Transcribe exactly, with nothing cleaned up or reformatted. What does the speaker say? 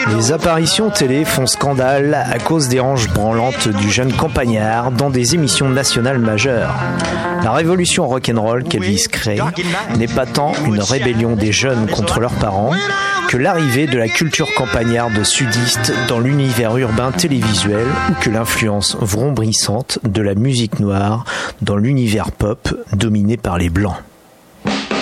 Les apparitions télé font scandale à cause des hanches branlantes du jeune campagnard dans des émissions nationales majeures. La révolution rock'n'roll qu'Elvis crée n'est pas tant une rébellion des jeunes contre leurs parents que l'arrivée de la culture campagnarde sudiste dans l'univers urbain télévisuel ou que l'influence vrombrissante de la musique noire dans l'univers pop dominé par les blancs.